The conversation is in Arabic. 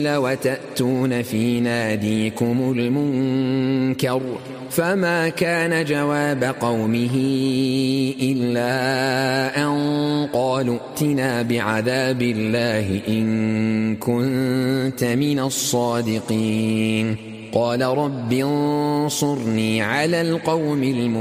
وتأتون في ناديكم المنكر فما كان جواب قومه إلا أن قالوا ائتنا بعذاب الله إن كنت من الصادقين قال رب انصرني على القوم المفسدين